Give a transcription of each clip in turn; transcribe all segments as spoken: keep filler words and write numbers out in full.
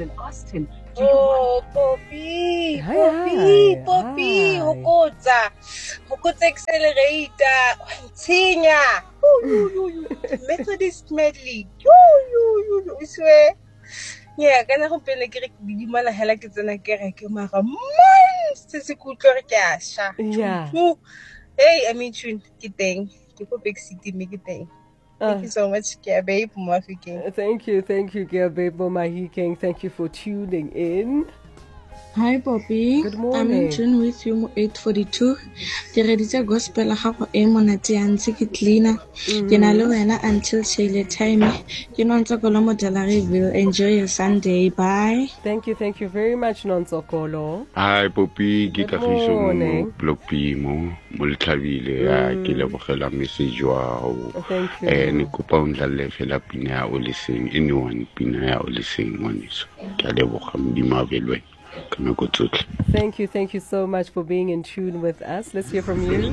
and asked him, Oh, Poppy, Poppy, Poppy, hokotsa, hokotsa accelerator, Tinya, Methodist medley, you, you, you, you swear. Yeah, kana go pele ke re di dimala hela ke tsena ke re ke mara monster se kutlwa re ke a sha. Yeah. Hey, I mean tune ke teng. Ke go big city me ke teng. Thank you so much, Kia Babe Mafikeng. Thank you, thank you, Kia Babe Mahikeng. Thank you for tuning in. Hi, Poppy. Good morning. I'm in tune with you, eight forty-two. Ke reditse gospel ha go e monate ya ntse ke cleaner. Ke na le wena until shele time. Ke Nontsokolo mo Delareyville. Enjoy your Sunday. Bye. Thank you, thank you very much, Nontsokolo. Hi, Poppy. Ke Kagiso mo Block P mo mo Letlhabile ya ke lebogela message wa go. Thank you. Eh ne kopa o ndlalle fela pina ya o leseng anyone pina ya o leseng ngwaneso. Ke a leboga Modimo a belwe. Thank you, thank you so much for being in tune with us. Let's hear from you.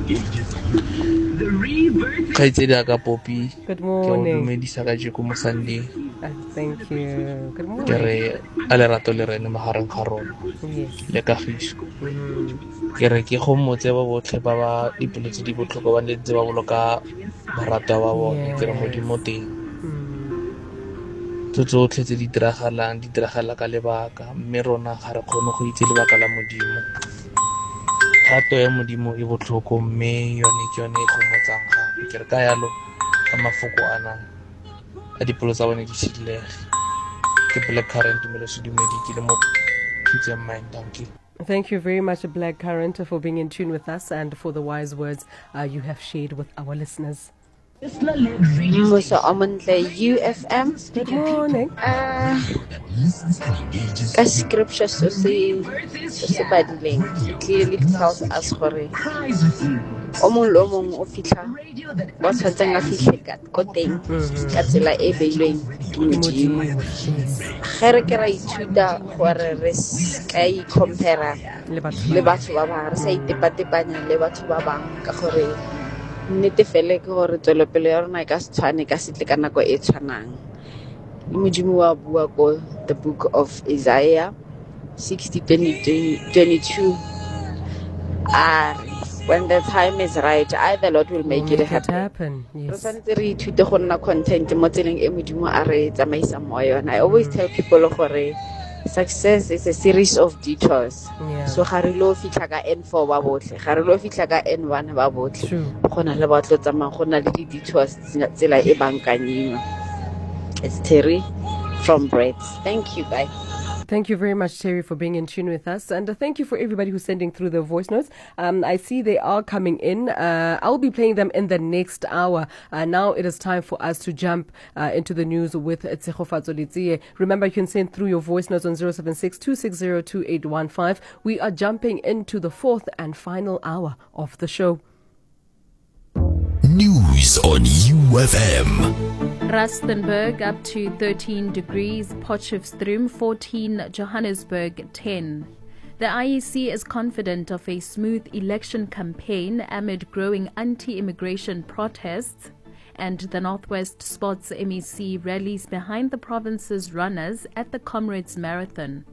Poppy. Good morning. Sunday. Thank you. Good morning. Kere alerato le rene mahareng ga rona. Yes. Le kagiso. Kere ke go motse ba botlhe ba ba dipolotse di botlhoko ba ntse ba boloka barato ba bone kere Modimo teng. Tsotlhe tse di diragalang di diragala ka lebaka mme rona ga re kgone go itse lebaka la Modimo. Thato ya Modimo e botlhoko mme yone ke yone e gomotsang gape ke re ka yalo ka mafoko ana a dipolo tsa bone di shedilege ke Black Current tumelo se dumedi ke le mo phitseng mind donkey. Thank you very much, Black Current, for being in tune with us and for the wise words uh, you have shared with our listeners. Musa Omanle U F M. Good morning. Uh, a scripture so say so say badileng. It clearly tells us gore o mong le o mong o fitla ba tshwantseng a fitlhe ka ko teng ka tsela e beilweng ke Modimo. Ge re ke ra ithuta gore re ska I compare le batho ba bang re sa itepatepanya le batho ba bang ka gore nnete fele ke gore tswelopele ya rona e ka se tshwane ka setle ka nako e tshwanang. Modimo wa bua ko the book of Isaiah sixty twenty-two. Ah, when the time is right, I the Lord will make, will it, make happen. it happen. Yes. Re santse re ithute go nna content mo tseleng e Modimo a re tsamaisang mo yona. I always tell people gore success is a series of detours. Yeah. So ga re lo fitla ka N four ba botlhe, ga re lo fitla ka N one ba botlhe. True. Gona le batlo tsamang gona le di detours tsela e bankanyiwa. It's Terry from Brits. Thank you, guys. Thank you very much, Terry, for being in tune with us. And uh, thank you for everybody who's sending through their voice notes. Um, I see they are coming in. Uh, I'll be playing them in the next hour. Uh, now it is time for us to jump uh, into the news with Tsegofatso Letsie. Remember, you can send through your voice notes on zero seven six, two six zero, two eight one five. We are jumping into the fourth and final hour of the show. News on U F M. Rustenburg up to thirteen degrees, Potchefstroom fourteen, Johannesburg ten. The I E C is confident of a smooth election campaign amid growing anti-immigration protests, and the Northwest Sports M E C rallies behind the province's runners at the Comrades Marathon.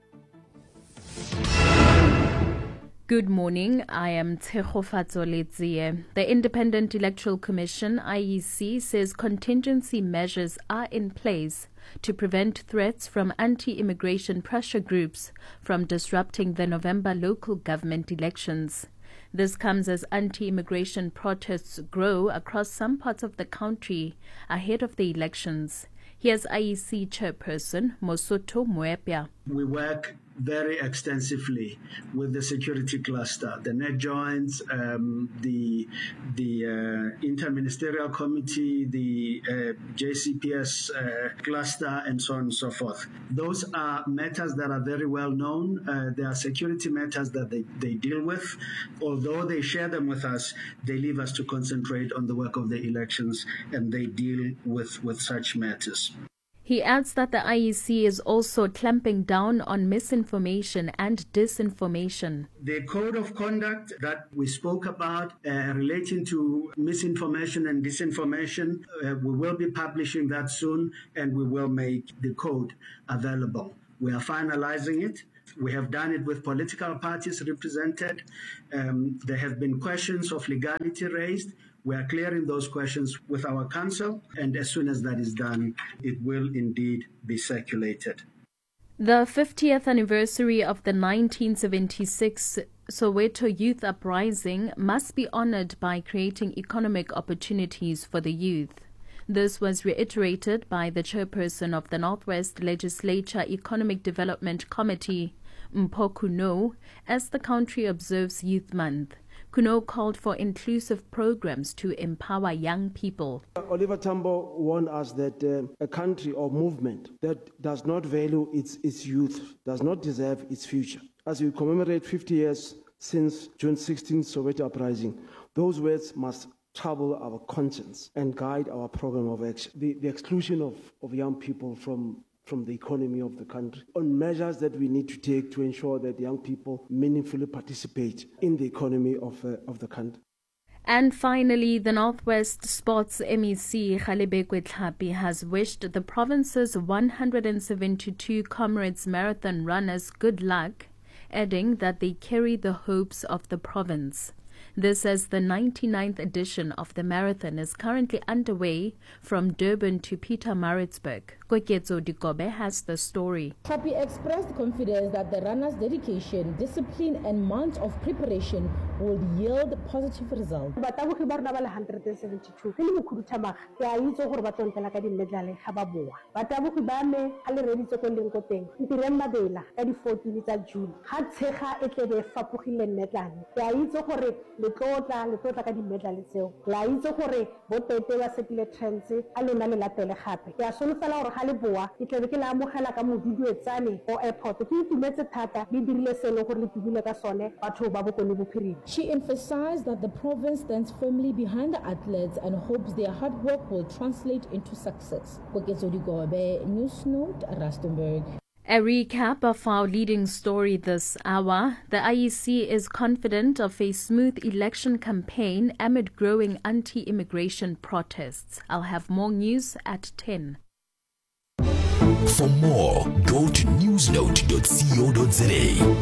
Good morning, I am Tsegofatso Letsie. The Independent Electoral Commission, I E C, says contingency measures are in place to prevent threats from anti-immigration pressure groups from disrupting the November local government elections. This comes as anti-immigration protests grow across some parts of the country ahead of the elections. Here's I E C chairperson Mosotho Moepia. We work very extensively with the security cluster, the net joints, um, the the uh, interministerial committee, the uh, J C P S uh, cluster, and so on and so forth. Those are matters that are very well known. Uh, they are security matters that they, they deal with. Although they share them with us, they leave us to concentrate on the work of the elections, and they deal with, with such matters. He adds that the I E C is also clamping down on misinformation and disinformation. The code of conduct that we spoke about uh, relating to misinformation and disinformation, uh, we will be publishing that soon, and we will make the code available We are finalizing it. We have done it with political parties represented. Um, there have been questions of legality raised. We are clearing those questions with our council, and as soon as that is done, it will indeed be circulated. The fiftieth anniversary of the nineteen seventy-six Soweto Youth Uprising must be honored by creating economic opportunities for the youth. This was reiterated by the chairperson of the Northwest Legislature Economic Development Committee, Mpho Kuno, as the country observes Youth Month. Kuno called for inclusive programs to empower young people. Oliver Tambo warned us that uh, a country or movement that does not value its, its youth does not deserve its future. As we commemorate fifty years since June sixteenth Soweto Uprising, those words must trouble our conscience and guide our program of action. The, the exclusion of, of young people from, from the economy of the country, on measures that we need to take to ensure that young people meaningfully participate in the economy of, uh, of the country. And finally, the Northwest Sports M E C, Galebekwe Tlhapi, has wished the province's one hundred seventy-two Comrades Marathon runners good luck, adding that they carry the hopes of the province. This as the ninety-ninth edition of the marathon is currently underway from Durban to Pietermaritzburg. Koketso Dikobe has the story. Tlhapi expressed confidence that the runners' dedication, discipline and months of preparation will yield positive results. one hundred seventy-two ke le mokhuduthamaga ke a itse gore ba tlontlela ka dimedale ga ba boa batabogi ba me a le reditse ko leng ko teng ntireng mabela ka di fourteen tsa June ga tshega e tlebe fapogile medlane ke a itse gore le tlotla le tlotla ka dimedale tseo la itse gore bo tete ba setile trends a lona le latele gape ke a solofela gore ga le boa ke tlebe ke la amogela ka moduduetsane o airport ke itumetse thata le dirile selo gore le tubile ka sone batho ba bokone bophirima. She emphasized that the province stands firmly behind the athletes and hopes their hard work will translate into success. Koketso Dikobe, News Note, Rustenburg. A recap of our leading story this hour. The I E C is confident of a smooth election campaign amid growing anti-immigration protests. I'll have more news at ten. For more, go to newsnote dot co dot za.